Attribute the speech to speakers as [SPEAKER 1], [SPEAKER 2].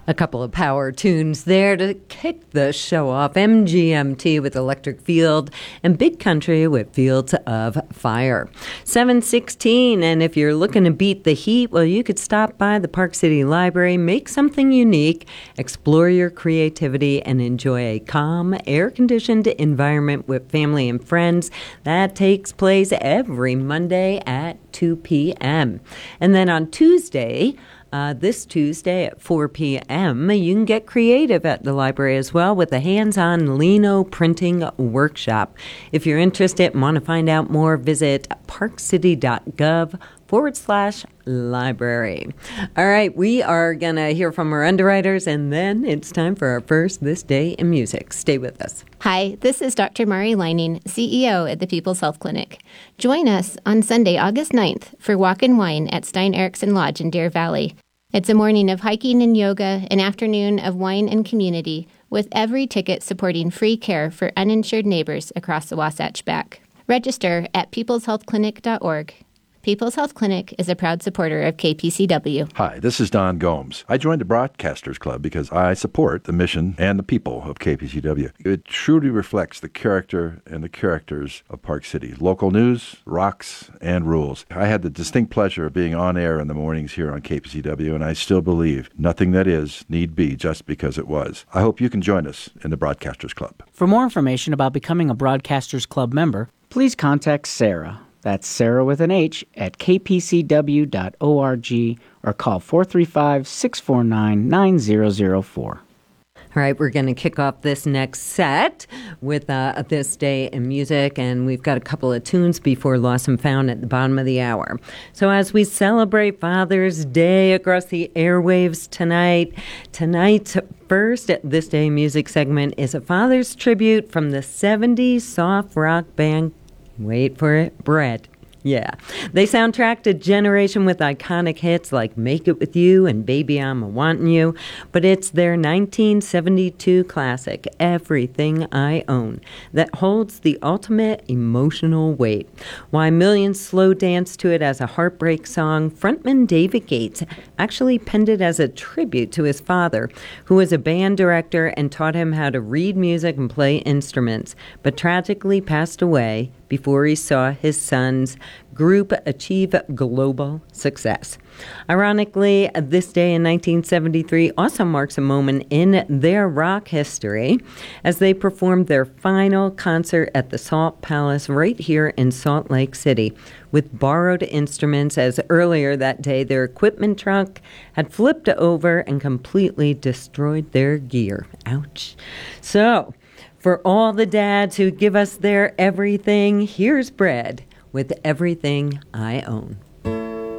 [SPEAKER 1] A couple of power tunes there to kick the show off. MGMT with Electric Field and Big Country with Fields of Fire. 7:16, and if you're looking to beat the heat, well, you could stop by the Park City Library, make something unique, explore your creativity, and enjoy a calm, air-conditioned environment with family and friends. That takes place every Monday at 2 p.m. And then on Tuesday, this Tuesday at 4 p.m., you can get creative at the library as well with a hands-on Lino printing workshop. If you're interested and want to find out more, visit parkcity.gov/library. All right, we are going to hear from our underwriters, and then it's time for our first This Day in Music. Stay with us.
[SPEAKER 2] Hi, this is Dr. Mari Leining, CEO at the People's Health Clinic. Join us on Sunday, August 9th for Walk and Wine at Stein Eriksen Lodge in Deer Valley. It's a morning of hiking and yoga, an afternoon of wine and community, with every ticket supporting free care for uninsured neighbors across the Wasatch Back. Register at peopleshealthclinic.org. People's Health Clinic is a proud supporter of KPCW.
[SPEAKER 3] Hi, this is Don Gomes. I joined the Broadcasters Club because I support the mission and the people of KPCW. It truly reflects the character and the characters of Park City. Local news, rocks, and rules. I had the distinct pleasure of being on air in the mornings here on KPCW, and I still believe nothing that is need be just because it was. I hope you can join us in the Broadcasters Club.
[SPEAKER 4] For more information about becoming a Broadcasters Club member, please contact Sarah. That's Sarah with an H at kpcw.org or call 435-649-9004.
[SPEAKER 1] All right, we're going to kick off this next set with This Day in Music, and we've got a couple of tunes before Lost and Found at the bottom of the hour. So as we celebrate Father's Day across the airwaves tonight's first This Day in Music segment is a father's tribute from the 70s soft rock band, wait for it, Bread. Yeah. They soundtracked a generation with iconic hits like Make It With You and Baby I'm a Wantin' You, but it's their 1972 classic, Everything I Own, that holds the ultimate emotional weight. Why millions slow dance to it as a heartbreak song, frontman David Gates actually penned it as a tribute to his father, who was a band director and taught him how to read music and play instruments, but tragically passed away before he saw his son's group achieve global success. Ironically, this day in 1973 also marks a moment in their rock history as they performed their final concert at the Salt Palace right here in Salt Lake City with borrowed instruments, as earlier that day their equipment truck had flipped over and completely destroyed their gear. Ouch. So, for all the dads who give us their everything, here's Bread with Everything I Own.